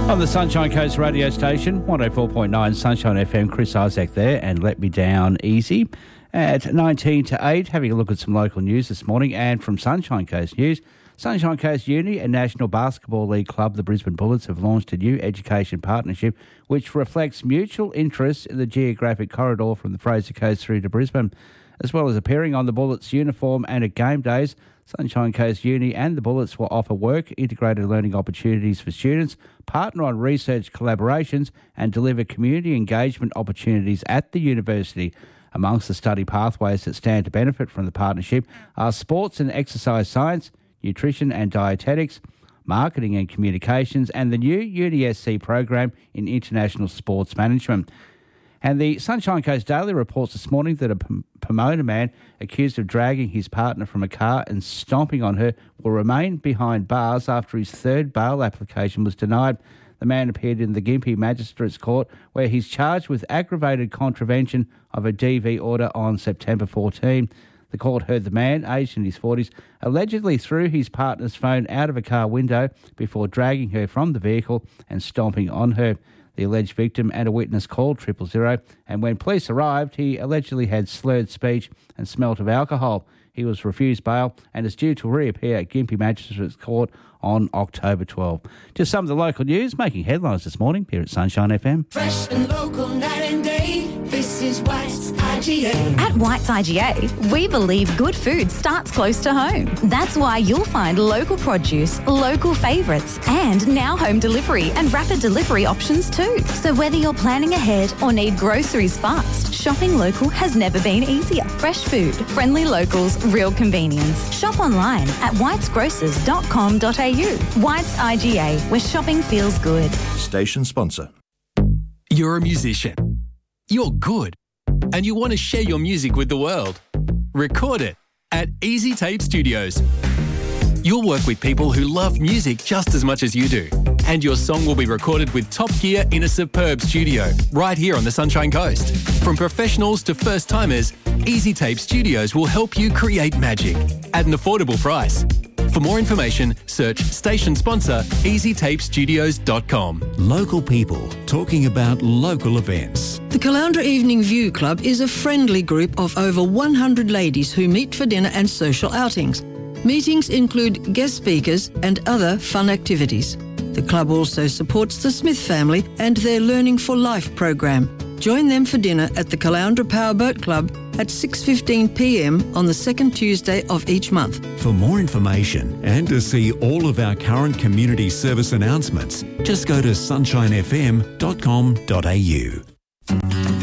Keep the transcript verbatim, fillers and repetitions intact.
On the Sunshine Coast radio station, one oh four point nine Sunshine F M, Chris Isaac there, and Let Me Down Easy. At nineteen to eight, having a look at some local news this morning, and from Sunshine Coast News, Sunshine Coast Uni and National Basketball League Club, the Brisbane Bullets, have launched a new education partnership which reflects mutual interest in the geographic corridor from the Fraser Coast through to Brisbane. As well as appearing on the Bullets uniform and at game days, Sunshine Coast Uni and the Bullets will offer work, integrated learning opportunities for students, partner on research collaborations and deliver community engagement opportunities at the university. Amongst the study pathways that stand to benefit from the partnership are sports and exercise science, nutrition and dietetics, marketing and communications, and the new Uni S C program in international sports management. And the Sunshine Coast Daily reports this morning that a P- Pomona man accused of dragging his partner from a car and stomping on her will remain behind bars after his third bail application was denied. The man appeared in the Gympie Magistrates Court, where he's charged with aggravated contravention of a D V order on September fourteenth. The court heard the man, aged in his forties, allegedly threw his partner's phone out of a car window before dragging her from the vehicle and stomping on her. The alleged victim and a witness called triple zero, and when police arrived, he allegedly had slurred speech and smelt of alcohol. He was refused bail and is due to reappear at Gympie Magistrates Court on October twelfth. Just some of the local news making headlines this morning here at Sunshine F M. Fresh and local night and day, this is White's I G A. At White's I G A, we believe good food starts close to home. That's why you'll find local produce, local favourites, and now home delivery and rapid delivery options too. So whether you're planning ahead or need groceries fast, shopping local has never been easier. Fresh food, friendly locals, real convenience. Shop online at whites grocers dot com dot a u. White's I G A, where shopping feels good. Station sponsor. You're a musician. You're good. And you want to share your music with the world. Record it at Easy Tape Studios. You'll work with people who love music just as much as you do. And your song will be recorded with top gear in a superb studio right here on the Sunshine Coast. From professionals to first-timers, Easy Tape Studios will help you create magic at an affordable price. For more information, search station sponsor easy tape studios dot com. Local people talking about local events. The Caloundra Evening View Club is a friendly group of over one hundred ladies who meet for dinner and social outings. Meetings include guest speakers and other fun activities. The club also supports the Smith family and their Learning for Life program. Join them for dinner at the Caloundra Powerboat Club at six fifteen p m on the second Tuesday of each month. For more information and to see all of our current community service announcements, just go to sunshine f m dot com dot a u.